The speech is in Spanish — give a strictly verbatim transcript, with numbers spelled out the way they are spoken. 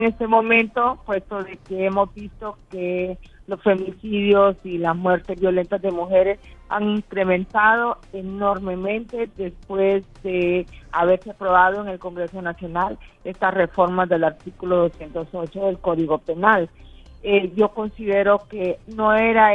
en este momento, puesto de que hemos visto que los femicidios y las muertes violentas de mujeres han incrementado enormemente después de haberse aprobado en el Congreso Nacional estas reformas del artículo doscientos ocho del Código Penal. Eh, yo considero que no era